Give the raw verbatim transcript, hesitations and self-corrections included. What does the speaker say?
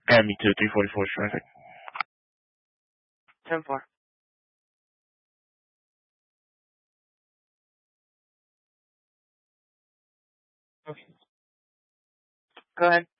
Yeah, me too. three forty-four is traffic. ten four. Go ahead.